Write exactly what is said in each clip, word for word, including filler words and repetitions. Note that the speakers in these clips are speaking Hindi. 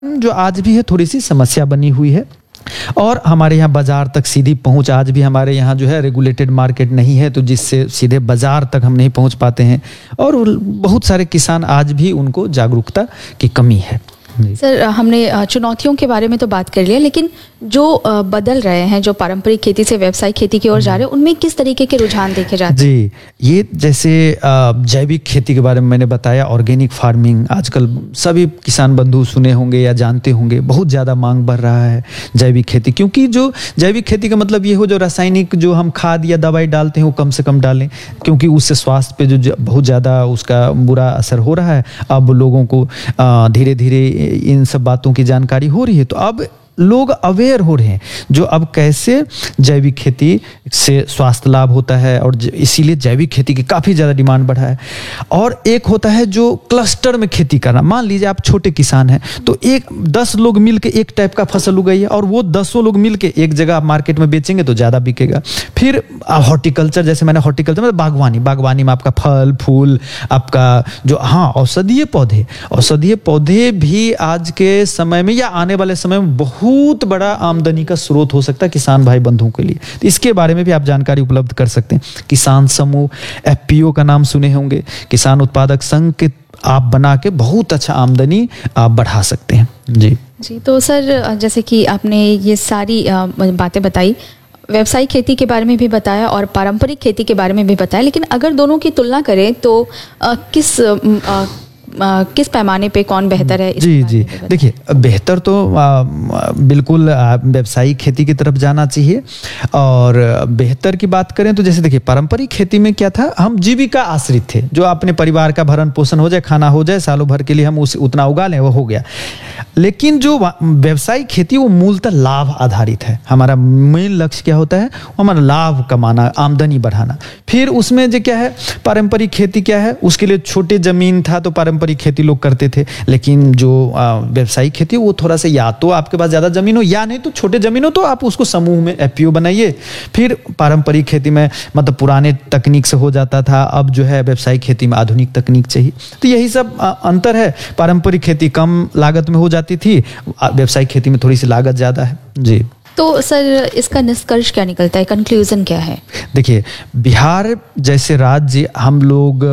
जो आज भी है थोड़ी सी समस्या बनी हुई है। और हमारे यहाँ बाजार तक सीधी पहुंच आज भी हमारे यहाँ जो है रेगुलेटेड मार्केट नहीं है, तो जिससे सीधे बाजार तक हम नहीं पहुंच पाते हैं। और बहुत सारे किसान आज भी उनको जागरूकता की कमी है। सर, हमने चुनौतियों के बारे में तो बात कर लिया, लेकिन जो बदल रहे हैं, जो पारंपरिक खेती से व्यावसायिक खेती की ओर जा रहे हैं, उनमें किस तरीके के रुझान देखे जाते हैं? जी, ये जैसे जैविक खेती के बारे में मैंने बताया, ऑर्गेनिक फार्मिंग आजकल सभी किसान बंधु सुने होंगे या जानते होंगे, बहुत ज़्यादा मांग बढ़ रहा है जैविक खेती। क्योंकि जो जैविक खेती का मतलब ये हो, जो रासायनिक जो हम खाद या दवाई डालते हैं वो कम से कम डालें, क्योंकि उससे स्वास्थ्य पे जो बहुत ज़्यादा उसका बुरा असर हो रहा है। अब लोगों को धीरे धीरे इन सब बातों की जानकारी हो रही है, तो अब लोग अवेयर हो रहे हैं जो अब कैसे जैविक खेती से स्वास्थ्य लाभ होता है, और इसीलिए जैविक खेती की काफ़ी ज़्यादा डिमांड बढ़ा है। और एक होता है जो क्लस्टर में खेती करना। मान लीजिए आप छोटे किसान हैं, तो एक दस लोग मिलके एक टाइप का फसल उगाइए, और वो दसों लोग मिलके एक जगह आप मार्केट में बेचेंगे तो ज़्यादा बिकेगा। फिर हॉर्टिकल्चर, जैसे मैंने हॉर्टिकल्चर मतलब बागवानी बागवानी में आपका फल फूल, आपका जो हाँ औषधीय पौधे औषधीय पौधे भी आज के समय में या आने वाले समय में बहुत बहुत बड़ा आमदनी का स्रोत हो सकता है किसान भाई बंधुओं के लिए। तो इसके बारे में भी आप जानकारी उपलब्ध कर सकते हैं। किसान समूह, एफपीओ का नाम सुने होंगे, किसान उत्पादक संघ के आप बना के बहुत अच्छा आमदनी आप बढ़ा सकते हैं। जी जी तो सर, जैसे कि आपने ये सारी बातें बताई, व्यावसायिक खेती के बारे में भी बताया और पारंपरिक खेती के बारे में भी बताया, लेकिन अगर दोनों की तुलना करें तो आ, किस आ, आ, किस पैमाने पे कौन बेहतर है? जी जी देखिए, बेहतर तो आ, बिल्कुल व्यावसायिक खेती की तरफ जाना चाहिए। और बेहतर की बात करें तो जैसे देखिए, पारंपरिक खेती में क्या था, हम जीविका आश्रित थे, जो अपने परिवार का भरण पोषण हो जाए, खाना हो जाए, सालों भर के लिए हम उस उतना उगा लें, वो हो गया। लेकिन जो व्यावसायिक खेती वो मूलतः लाभ आधारित है। हमारा मेन लक्ष्य क्या होता है, हमारा लाभ कमाना, आमदनी बढ़ाना। फिर उसमें जो क्या है, पारंपरिक खेती क्या है, उसके लिए छोटे जमीन था तो पारंपरिक खेती लोग करते थे। लेकिन जो व्यावसायिक खेती वो थोड़ा सा, या तो आपके पास ज्यादा जमीन हो या नहीं तो छोटे जमीन हो, तो आप उसको समूह में एफपीओ बनाइए। फिर पारंपरिक खेती में मतलब पुराने तकनीक से हो जाता था, अब जो है व्यावसायिक खेती में आधुनिक तकनीक चाहिए। तो यही सब अंतर है। पारंपरिक खेती कम लागत में हो जाती थी, व्यावसायिक खेती में थोड़ी सी लागत ज्यादा है। जी तो सर, इसका निष्कर्ष क्या निकलता है, कंक्लूजन क्या है? देखिए, बिहार जैसे राज्य, हम लोग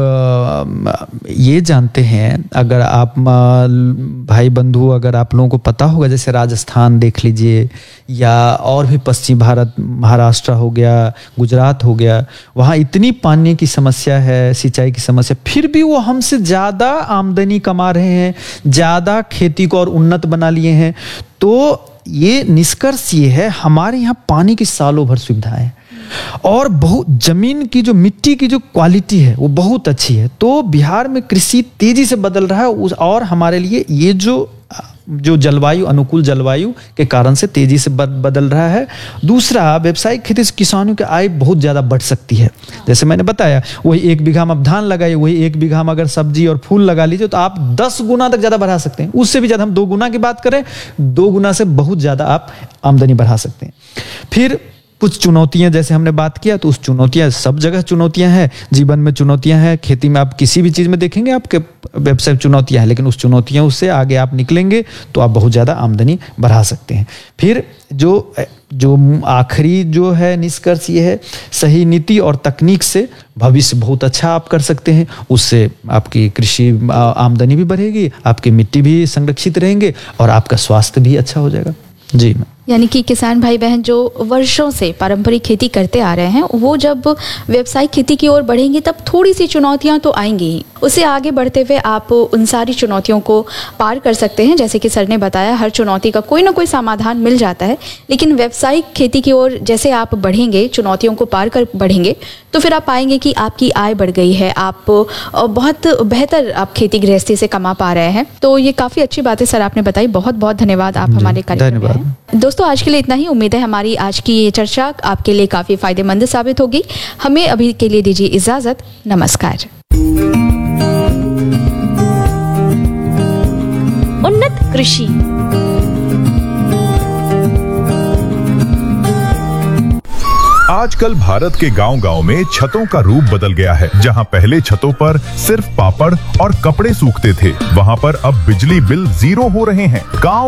ये जानते हैं, अगर आप भाई बंधु, अगर आप लोगों को पता होगा, जैसे राजस्थान देख लीजिए, या और भी पश्चिम भारत, महाराष्ट्र हो गया, गुजरात हो गया, वहाँ इतनी पानी की समस्या है, सिंचाई की समस्या, फिर भी वो हमसे ज़्यादा आमदनी कमा रहे हैं, ज़्यादा खेती को और उन्नत बना लिए हैं। तो ये निष्कर्ष ये है, हमारे यहाँ पानी की सालों भर सुविधाएं है, और बहुत जमीन की जो मिट्टी की जो क्वालिटी है वो बहुत अच्छी है। तो बिहार में कृषि तेजी से बदल रहा है, और हमारे लिए ये जो जो जलवायु, अनुकूल जलवायु के कारण से तेजी से बद, बदल रहा है। दूसरा, व्यावसायिक खेती से किसानों की आय बहुत ज़्यादा बढ़ सकती है। जैसे मैंने बताया, वही एक बीघा में आप धान लगाइए, वही एक बीघा में अगर सब्जी और फूल लगा लीजिए, तो आप दस गुना तक ज़्यादा बढ़ा सकते हैं। उससे भी ज़्यादा, हम दो गुना की बात करें, दो गुना से बहुत ज़्यादा आप आमदनी बढ़ा सकते हैं। फिर कुछ चुनौतियां, जैसे हमने बात किया, तो उस चुनौतियां, सब जगह चुनौतियां हैं, जीवन में चुनौतियां हैं, खेती में आप किसी भी चीज़ में देखेंगे आपके व्यावसायिक चुनौतियां हैं, लेकिन उस चुनौतियां उससे आगे आप निकलेंगे तो आप बहुत ज़्यादा आमदनी बढ़ा सकते हैं। फिर जो जो आखिरी जो है निष्कर्ष ये है, सही नीति और तकनीक से भविष्य बहुत अच्छा आप कर सकते हैं। उससे आपकी कृषि आमदनी भी बढ़ेगी, आपकी मिट्टी भी संरक्षित रहेंगे, और आपका स्वास्थ्य भी अच्छा हो जाएगा। जी, यानी कि किसान भाई बहन जो वर्षों से पारंपरिक खेती करते आ रहे हैं, वो जब व्यावसायिक खेती की ओर बढ़ेंगे तब थोड़ी सी चुनौतियां तो आएंगी ही। उससे आगे बढ़ते हुए आप उन सारी चुनौतियों को पार कर सकते हैं। जैसे कि सर ने बताया, हर चुनौती का कोई ना कोई समाधान मिल जाता है। लेकिन व्यावसायिक खेती की ओर जैसे आप बढ़ेंगे, चुनौतियों को पार कर बढ़ेंगे, तो फिर आप पाएंगे कि आपकी आय बढ़ गई है, आप बहुत बेहतर आप खेती गृहस्थी से कमा पा रहे हैं। तो ये काफ़ी अच्छी बात है सर आपने बताई। बहुत बहुत धन्यवाद, आप हमारे कार्यक्रम में हैं। दोस्तों, आज के लिए इतना ही। उम्मीद है हमारी आज की ये चर्चा आपके लिए काफ़ी फायदेमंद साबित होगी। हमें अभी के लिए दीजिए इजाज़त। नमस्कार। उन्नत कृषि। आजकल भारत के गांव-गांव में छतों का रूप बदल गया है। जहां पहले छतों पर सिर्फ पापड़ और कपड़े सूखते थे, वहां पर अब बिजली बिल जीरो हो रहे हैं। गांव